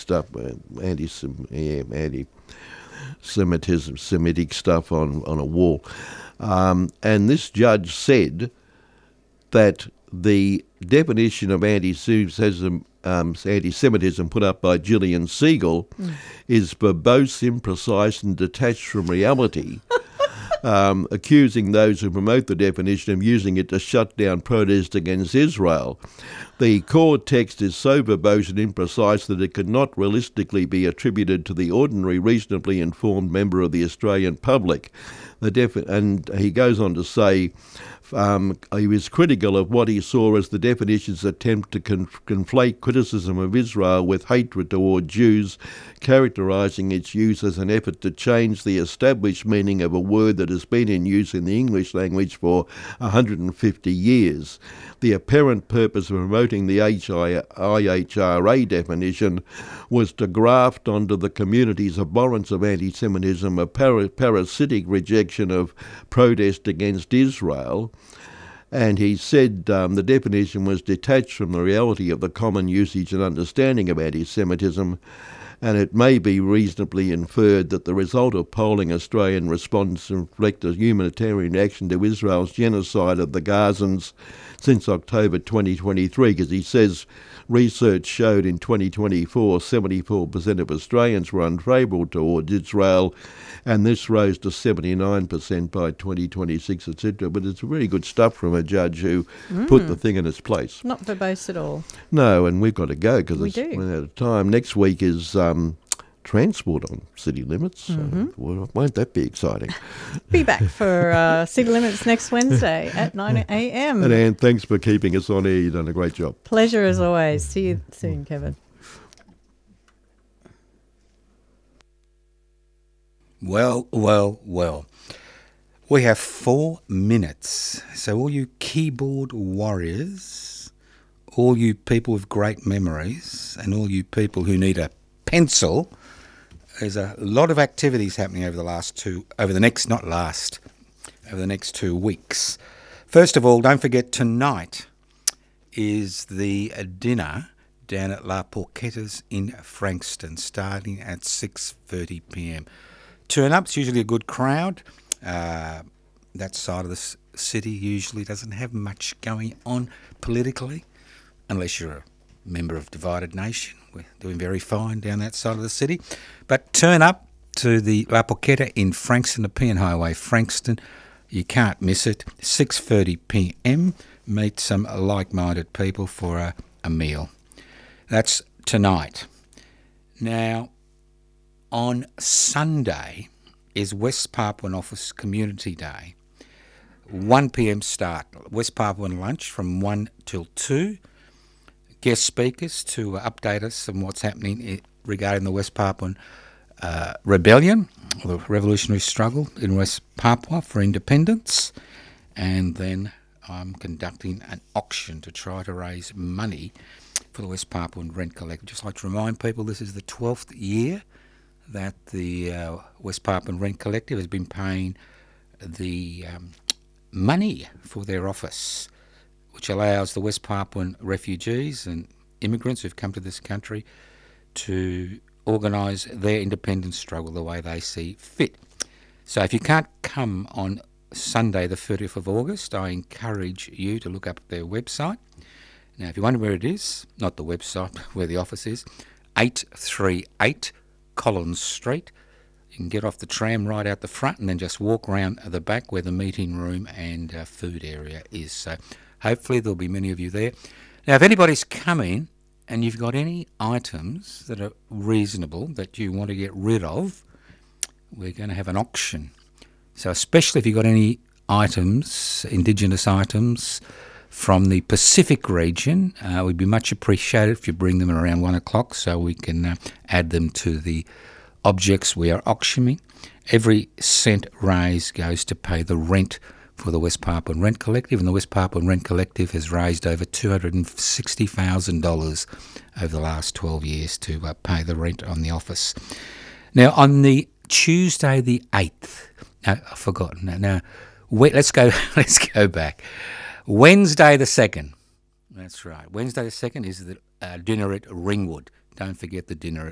stuff, Semitic stuff on a wall. And this judge said that the definition of anti-Semitism put up by Gillian Siegel is verbose, imprecise and detached from reality, accusing those who promote the definition of using it to shut down protest against Israel. The core text is so verbose and imprecise that it could not realistically be attributed to the ordinary, reasonably informed member of the Australian public. And he goes on to say he was critical of what he saw as the definition's attempt to conflate criticism of Israel with hatred toward Jews, characterising its use as an effort to change the established meaning of a word that has been in use in the English language for 150 years. The apparent purpose of promoting the IHRA definition was to graft onto the community's abhorrence of anti-Semitism a parasitic rejection of protest against Israel. And he said the definition was detached from the reality of the common usage and understanding of anti-Semitism, and it may be reasonably inferred that the result of polling Australian respondents reflect a humanitarian reaction to Israel's genocide of the Gazans since October 2023, because he says research showed in 2024 74% of Australians were unfavourable towards Israel, and this rose to 79% by 2026, etc. But it's very good stuff from a judge who put the thing in its place. Not verbose at all. No, and we've got to go because it's do. run out of time. Next week is transport on City Limits. Well, won't that be exciting? Be back for City Limits next Wednesday at 9 a.m. And Anne, thanks for keeping us on air. You've done a great job. Pleasure as always. See you soon, Kevin. Well. We have 4 minutes. So all you keyboard warriors, all you people with great memories, and all you people who need a pencil, there's a lot of activities happening over the next 2 weeks. First of all, don't forget tonight is the dinner down at La Porchetta's in Frankston, starting at 6:30 p.m. Turn up, it's usually a good crowd. That side of the city usually doesn't have much going on politically, unless you're a member of Divided Nation. We're doing very fine down that side of the city. But turn up to the La Porchetta in Frankston, the Pean Highway, Frankston. You can't miss it. 6:30 p.m. Meet some like-minded people for a meal. That's tonight. Now, on Sunday is West Papuan Office Community Day. 1 p.m. start. West Papuan lunch from 1 till 2. Guest speakers to update us on what's happening regarding the West Papuan rebellion, or the revolutionary struggle in West Papua for independence. And then I'm conducting an auction to try to raise money for the West Papuan Rent Collective. Just like to remind people, this is the 12th year that the West Papuan Rent Collective has been paying the money for their office, which allows the West Papuan refugees and immigrants who've come to this country to organise their independence struggle the way they see fit. So if you can't come on Sunday the 30th of August, I encourage you to look up their website. Now, if you wonder where it is, not the website, where the office is, 838 Collins Street. You can get off the tram right out the front and then just walk around the back where the meeting room and food area is. So hopefully there'll be many of you there. Now, if anybody's coming and you've got any items that are reasonable that you want to get rid of, we're going to have an auction. So especially if you've got any items, Indigenous items from the Pacific region, we'd be much appreciated if you bring them around 1 o'clock so we can add them to the objects we are auctioning. Every cent raised goes to pay the rent for the West Papuan Rent Collective, and the West Papuan Rent Collective has raised over $260,000 over the last 12 years to pay the rent on the office. Now, on the Tuesday the 8th, no, I've forgotten. Now, let's go back. Wednesday the 2nd. That's right. Wednesday the 2nd is the dinner at Ringwood. Don't forget the dinner